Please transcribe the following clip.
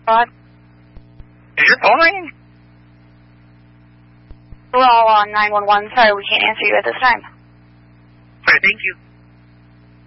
What? Is your phone ringing? Well, 911. Sorry, we can't answer you at this time. Sorry, thank you.